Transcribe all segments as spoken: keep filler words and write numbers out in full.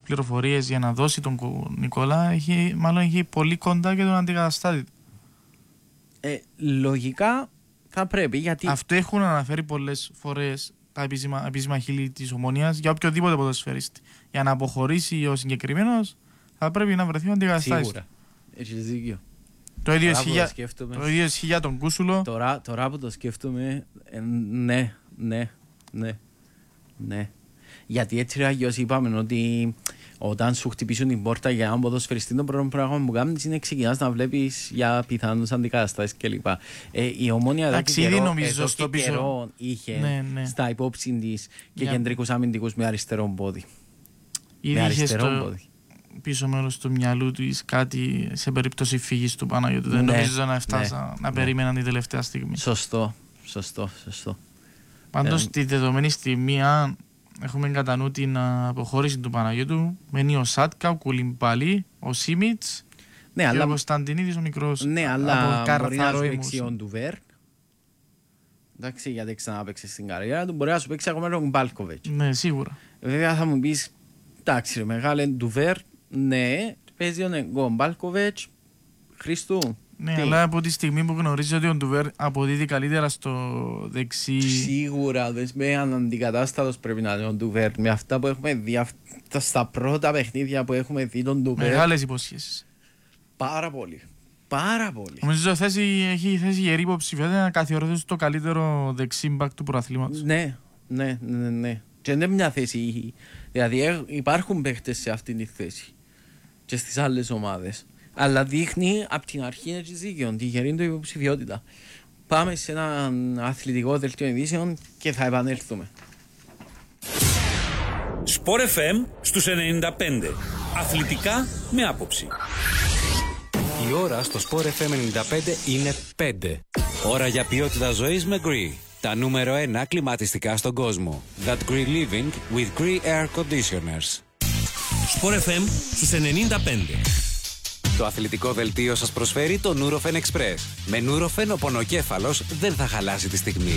πληροφορίες για να δώσει τον Νικόλα, έχει, μάλλον έχει πολύ κοντά και τον αντικαταστάτη. Ε, λογικά θα πρέπει, γιατί... Αυτό έχουν αναφέρει πολλές φορές τα επίσημα, επίσημα χείλη της Ομόνοιας για οποιοδήποτε ποδοσφαιρίστη. Για να αποχωρήσει ο συγκεκριμένος θα πρέπει να βρεθεί ο αντικαταστάτης. Σίγουρα. Έχεις δίκιο. Το ίδιο ισχύει για, για τον Κούσουλο. Τώρα, τώρα που το σκέφτομαι, ε, ναι, ναι, ναι, ναι. Γιατί έτσι ρε Αγιώς είπαμε ότι όταν σου χτυπήσουν την πόρτα για έναν ποδοσφαιριστή, το πρώτο πράγμα που κάνεις είναι ξεκινάς να βλέπεις για πιθανούς αντικαταστάσεις κλπ. Ε, η Ομόνια εδώ και καιρό, νομίζω εδώ και καιρό είχε ναι, ναι. στα υπόψη της και για... κεντρικούς αμυντικούς με αριστερό πόδι. Ήδη με αριστερό στο... πόδι. Πίσω μέρος του μυαλού του κάτι σε περίπτωση φύγης του Παναγιώτου. Δεν ναι, νομίζω να φτάσει ναι, να περίμεναν ναι. την τελευταία στιγμή. Σωστό, σωστό, σωστό. Πάντως ε, τη δεδομένη στιγμή, αν έχουμε κατά νου την αποχώρηση του Παναγιώτου, μένει ο Σάτκα, ο Κουλιμπαλί, ο Σίμιτς ναι, και αλλά... ο Κωνσταντινίδης ο μικρός. Ναι, αλλά μπορεί να σου παίξει ο Ντουβέρ. Εντάξει, γιατί ξανάπαιξε στην καριέρα του, μπορεί να σου παίξει ακόμα ο Μπάλκοβιτς. Ναι, σίγουρα. Βέβαια θα μου πεις, εντάξει ρε μεγάλε Ντουβέρ, ναι, παίζει ο Μπάλκοβιτς, Χριστού. Ναι, τι? Αλλά από τη στιγμή που γνωρίζει ότι ο Ντουβέρ αποδίδει καλύτερα στο δεξί. Σίγουρα, δες με αναντικατάστατος πρέπει να είναι ο Ντουβέρ. Με αυτά που έχουμε δει, αυτά, στα πρώτα παιχνίδια που έχουμε δει τον Ντουβέρ. Μεγάλες υποσχέσεις. Πάρα πολύ. Πάρα πολύ. Νομίζω ότι έχει θέση γερή υποψηφία να καθιερωθεί το καλύτερο δεξί μπακ του πρωταθλήματος. Ναι, ναι, ναι, ναι. Και δεν είναι μια θέση. Δηλαδή υπάρχουν παίχτες σε αυτή τη θέση και στις άλλες ομάδες. Αλλά δείχνει από την αρχή να δίκαιο τη γερή του υποψηφιότητα. Πάμε σε ένα αθλητικό δελτίο ειδήσεων και θα επανέλθουμε. Σπορ εφ εμ στους ενενήντα πέντε. Αθλητικά με άποψη. Η ώρα στο Σπορ εφ εμ ενενήντα πέντε είναι πέντε. Ώρα για ποιότητα ζωής με Gree. Τα νούμερο ένα κλιματιστικά στον κόσμο. That Gree Living with Gree Air Conditioners. Σπορ εφ εμ στους ενενήντα πέντε. Το αθλητικό δελτίο σας προσφέρει το Nurofen Express. Με Nurofen ο πονοκέφαλος δεν θα χαλάσει τη στιγμή.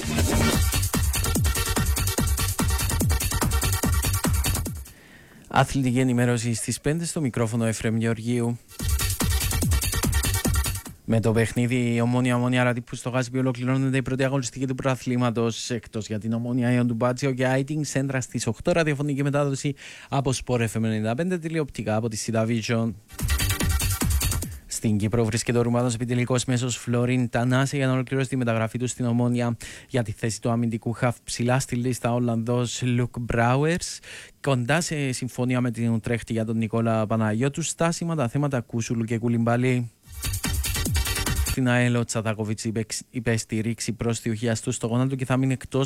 Αθλητική ενημέρωση στις πέντε στο μικρόφωνο Εφραίμ Γεωργίου. Με το παιχνίδι η Ομόνια Ομόνια Ρατύπου στο Γάσιπι ολοκληρώνεται η πρώτη αγωνιστική του πρωταθλήματος. Εκτός για την Ομόνια Ιον του Μπάτσιο και Άιτινγκ Σέντρα στις οκτώ, ραδιοφωνική μετάδοση από Σπορ εφ εμ ενενήντα πέντε, τηλεοπτικά από τη Cidavision. Στην Κύπρο βρίσκεται ο Ρουμάνος επιτελικός μέσος Φλωρίν Τανάσε για να ολοκληρώσει τη μεταγραφή του στην Ομόνια για τη θέση του αμυντικού χαφ. Ψηλά στη λίστα ο Ολλανδός Λουκ Μπράουερς, κοντά σε συμφωνία με την Ουτρέχτη για τον Νικόλα Παναγιώτου. Στάσιμα τα θέματα Κούσουλου και Κουλιμπαλί. Στην ΑΕΛ ο Τσατάκοβιτς είπε στη ρήξη προστιουχιαστού στο γόνατο και θα μείνει εκτός